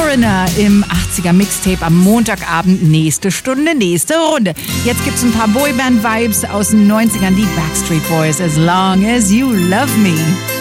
Foreigner im 80er Mixtape am Montagabend. Nächste Stunde, nächste Runde. Jetzt gibt's ein paar Boyband-Vibes aus den 90ern. Die Backstreet Boys, As Long As You Love Me.